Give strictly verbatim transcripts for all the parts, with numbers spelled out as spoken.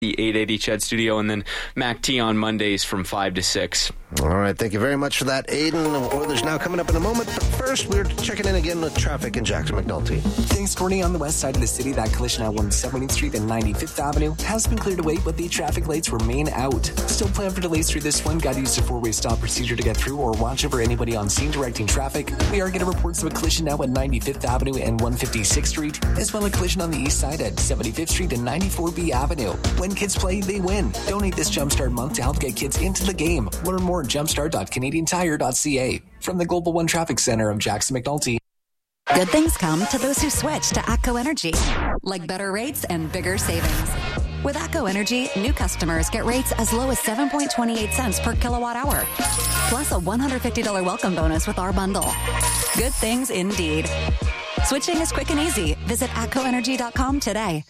the eight eighty C H E D studio, and then Mac T on Mondays from five to six. All right, thank you very much for that, Aiden. Oilers now coming up in a moment, but first we're checking in again with traffic in Jackson McNulty. Thanks, Courtney. On the west side of the city, that collision at one seventieth Street and ninety-fifth Avenue has been cleared away, but the traffic lights remain out. Still plan for delays through this one. Got to use a four-way stop procedure to get through, or watch over anybody on scene directing traffic. We are getting reports of a collision now at ninety-fifth Avenue and one fifty-sixth Street, as well as a collision on the east side at seventy-fifth Street and ninety-four B Avenue. When kids play, they win. Donate this Jumpstart month to help get kids into the game. Learn more at jumpstart dot canadian tire dot c a. From the Global One Traffic Center of Jackson McNulty. Good things come to those who switch to ATCO Energy, like better rates and bigger savings. With ATCO Energy, new customers get rates as low as seven point two eight cents per kilowatt hour, plus a one hundred fifty dollars welcome bonus with our bundle. Good things indeed. Switching is quick and easy. Visit atco energy dot com today.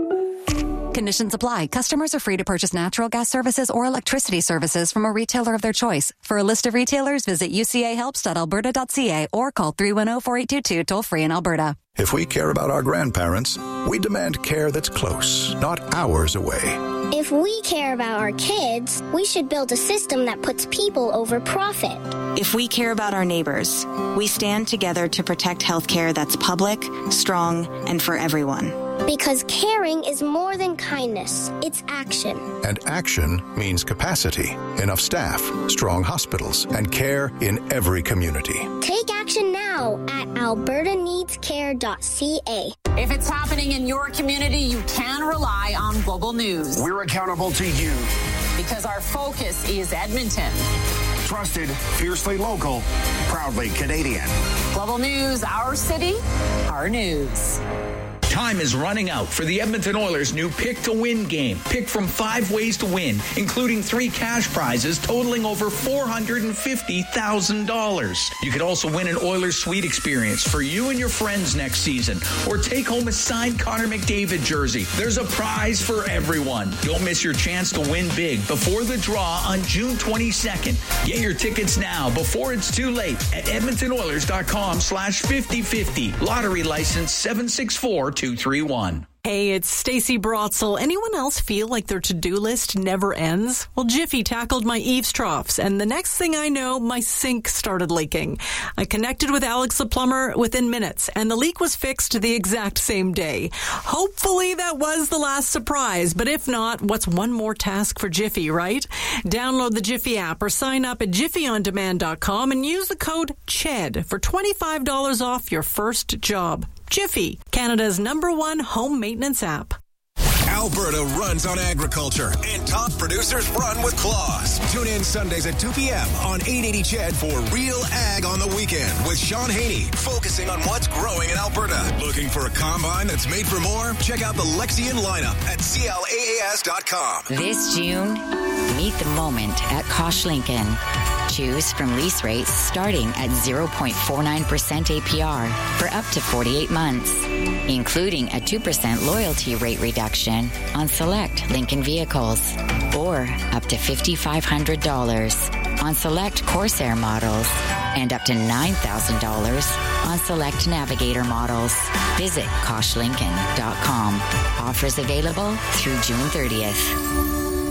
Conditions apply. Customers are free to purchase natural gas services or electricity services from a retailer of their choice. For a list of retailers, visit u c a helps dot alberta dot c a or call three one zero, four eight two two toll free in Alberta. If we care about our grandparents, we demand care that's close, not hours away. If we care about our kids, we should build a system that puts people over profit. If we care about our neighbors, we stand together to protect healthcare that's public, strong, and for everyone. Because caring is more than kindness. It's action. And action means capacity, enough staff, strong hospitals, and care in every community. Take action now at alberta needs care dot c a. If it's happening in your community, you can rely on Global News. We're accountable to you. Because our focus is Edmonton. Trusted, fiercely local, proudly Canadian. Global News, our city, our news. Time is running out for the Edmonton Oilers' new Pick to Win game. Pick from five ways to win, including three cash prizes totaling over four hundred fifty thousand dollars. You could also win an Oilers Suite experience for you and your friends next season, or take home a signed Connor McDavid jersey. There's a prize for everyone. Don't miss your chance to win big before the draw on June twenty-second. Get your tickets now before it's too late at edmonton oilers dot com slash fifty fifty. Lottery license seven six four two three one. Hey, it's Stacey Brotzel. Anyone else feel like their to-do list never ends? Well, Jiffy tackled my eaves troughs, and the next thing I know, my sink started leaking. I connected with Alex the plumber within minutes, and the leak was fixed the exact same day. Hopefully that was the last surprise, but if not, what's one more task for Jiffy, right? Download the Jiffy app or sign up at jiffy on demand dot com and use the code C H E D for twenty-five dollars off your first job. Jiffy, Canada's number one home maintenance app. Alberta runs on agriculture, and top producers run with claws. Tune in Sundays at two p.m. on eight eighty C H E D for Real Ag on the Weekend with Sean Haney, focusing on what's growing in Alberta. Looking for a combine that's made for more? Check out the Lexion lineup at C L A A S dot com. This June, meet the moment at Kosh Lincoln. Choose from lease rates starting at zero point four nine percent A P R for up to forty-eight months, including a two percent loyalty rate reduction on select Lincoln vehicles, or up to five thousand five hundred dollars on select Corsair models, and up to nine thousand dollars on select Navigator models. Visit kosh lincoln dot com. Offers available through June thirtieth.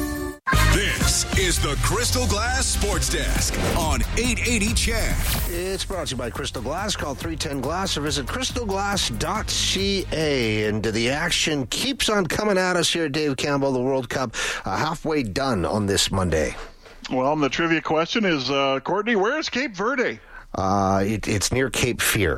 This is the Crystal Glass Sports Desk on eight eighty C H E D. It's brought to you by Crystal Glass. Call three ten glass or visit crystal glass dot c a. And the action keeps on coming at us here, Dave Campbell. The World Cup uh, halfway done on this Monday. Well, the trivia question is, uh, Courtney, where is Cape Verde? Uh, it, it's near Cape Fear.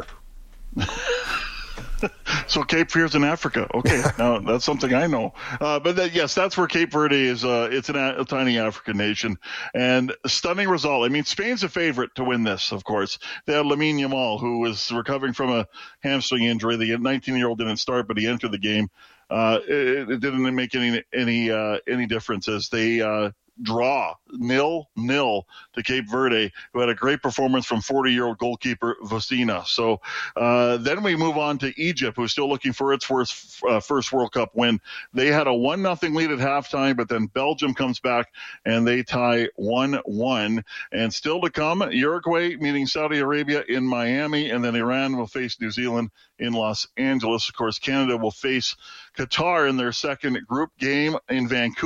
So Cape Fear's in Africa. Okay, now that's something I know. Uh, but that, yes, that's where Cape Verde is. Uh, it's an, a tiny African nation. And stunning result. I mean, Spain's a favorite to win this, of course. They had Lamine Yamal, who was recovering from a hamstring injury. The nineteen-year-old didn't start, but he entered the game. Uh, it, it didn't make any any uh, any difference as they uh, draw, nil nil to Cape Verde, who had a great performance from forty-year-old goalkeeper Vocina. So uh, then we move on to Egypt, who's still looking for its first, uh, first World Cup win. They had a one nothing lead at halftime, but then Belgium comes back and they tie one one. And still to come, Uruguay meeting Saudi Arabia in Miami, and then Iran will face New Zealand in Los Angeles. Of course, Canada will face Qatar in their second group game in Vancouver.